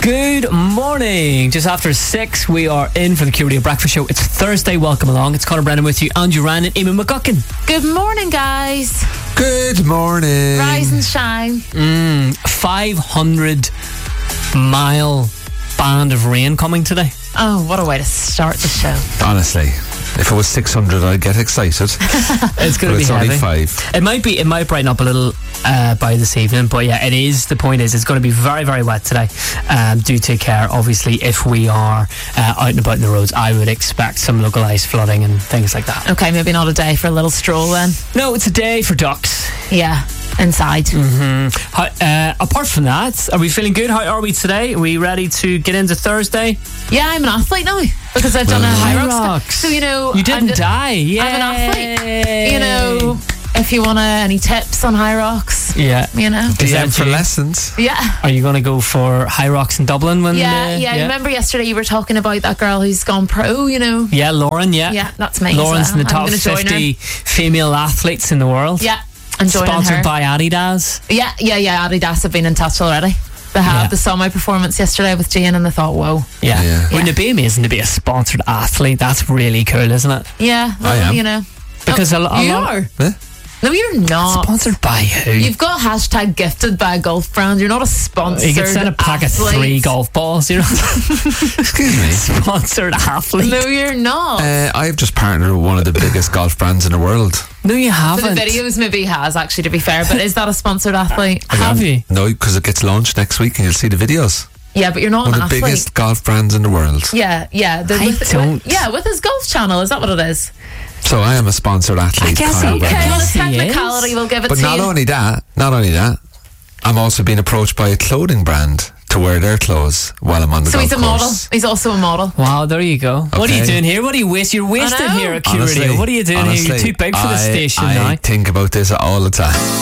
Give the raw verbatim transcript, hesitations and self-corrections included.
Good morning. Just after six, we are in for the Q Radio Breakfast Show. It's Thursday. Welcome along. It's Conor Brennan with you, Andrew Ryan and Eamon McGuckin. Good morning, guys. Good morning. Rise and shine. Mm, five hundred mile band of rain coming today. Oh, what a way to start the show. Honestly, if it was six hundred, I'd get excited. It's going to be it's heavy. only five. It might be. It might brighten up a little uh, by this evening, but yeah, it is. The point is, it's going to be very, very wet today. Um, do take care, obviously, if we are uh, out and about in the roads. I would expect some localised flooding and things like that. Okay, maybe not a day for a little stroll then. No, it's a day for ducks. Yeah, inside. Mm-hmm. How, uh, apart from that, are we feeling good? How are we today? Are we ready to get into Thursday? Yeah, I'm an athlete now because I've done Well, a high High rocks. Rocks. So, you know, You didn't I'm, die. Yeah, I'm an athlete. You know, if you want uh, any tips on high rocks, Yeah. you know. Is D M that for you? lessons. Yeah. Are you going to go for High Rocks in Dublin? When Yeah, uh, yeah, Remember yesterday you were talking about that girl who's gone pro, you know? Yeah, Lauren. Yeah, Yeah, that's me. Lauren's so in the I'm top gonna join her. fifty female athletes in the world. Yeah, I'm joining Sponsored her. by Adidas. Yeah, yeah, yeah. Adidas have been in touch already. They have. Yeah. They saw my performance yesterday with Jane and they thought, whoa. Yeah. Yeah. Wouldn't it be amazing to be a sponsored athlete? That's really cool, isn't it? Yeah, well, I am. you know. Because oh, a lo- a you lot- are. Eh? No, you're not. Sponsored by who? You've got hashtag gifted by a golf brand. You're not a sponsored You could send a pack athlete. of three golf balls. You're not Excuse me. sponsored athlete. No, you're not. Uh, I've just partnered with one of the biggest golf brands in the world. No, you For haven't. the videos, maybe he has, actually, to be fair. But is that a sponsored athlete? Have you? No, because it gets launched next week and you'll see the videos. Yeah, but you're not One an of the athlete. biggest golf brands in the world. Yeah, yeah. The, I with, don't. With, yeah, with his golf channel. Is that what it is? So I am a sponsored athlete. I guess Conor he- Brennan. Okay, well, a Yes, he technicality, is. we'll give it But to not you. only that, not only that, I'm also being approached by a clothing brand to wear their clothes while I'm on the so golf he's a course. model. He's also a model. Wow, there you go. What are you Okay. doing here? What are you wasting? You're wasted know. here at Q Honestly, Radio. What are you doing honestly, here? You're too big for the I- station I now. think about this all the time.